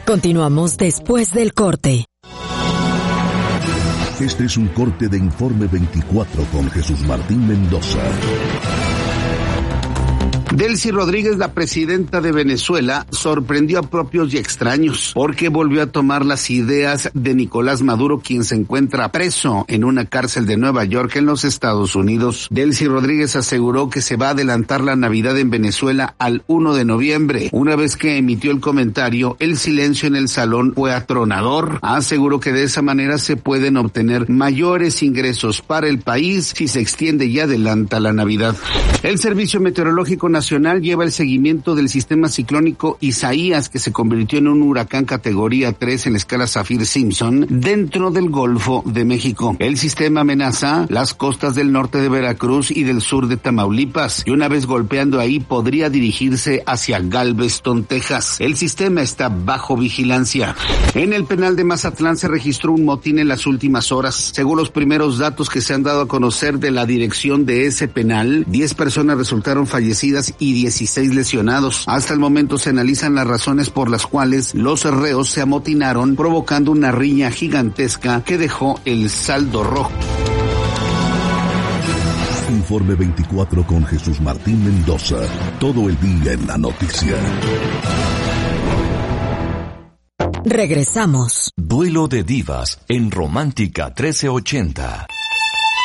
Continuamos después del corte. Este es un corte de Informe 24 con Jesús Martín Mendoza. Delcy Rodríguez, la presidenta de Venezuela, sorprendió a propios y extraños porque volvió a tomar las ideas de Nicolás Maduro, quien se encuentra preso en una cárcel de Nueva York en los Estados Unidos. Delcy Rodríguez aseguró que se va a adelantar la Navidad en Venezuela al 1 de noviembre. Una vez que emitió el comentario, el silencio en el salón fue atronador. Aseguró que de esa manera se pueden obtener mayores ingresos para el país si se extiende y adelanta la Navidad. El Servicio Meteorológico Nacional lleva el seguimiento del sistema ciclónico Isaías, que se convirtió en un huracán categoría 3 en la escala Saffir-Simpson dentro del Golfo de México. El sistema amenaza las costas del norte de Veracruz y del sur de Tamaulipas, y una vez golpeando ahí podría dirigirse hacia Galveston, Texas. El sistema está bajo vigilancia. En el penal de Mazatlán se registró un motín en las últimas horas. Según los primeros datos que se han dado a conocer de la dirección de ese penal, 10 personas resultaron fallecidas y 16 lesionados. Hasta el momento se analizan las razones por las cuales los reos se amotinaron, provocando una riña gigantesca que dejó el saldo rojo. Informe 24 con Jesús Martín Mendoza. Todo el día en la noticia. Regresamos. Duelo de divas en Romántica 1380.